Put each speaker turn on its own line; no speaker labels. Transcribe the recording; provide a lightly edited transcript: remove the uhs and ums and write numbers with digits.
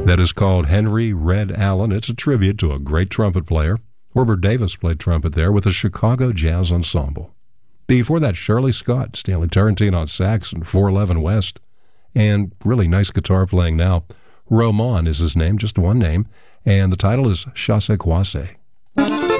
that is called Henry Red Allen. It's a tribute to a great trumpet player. Herbert Davis played trumpet there with the Chicago Jazz Ensemble. Before that, Shirley Scott, Stanley Turrentine on sax and 411 West, and really nice guitar playing now. Roman is his name, just one name, and the title is Chassé Croisé.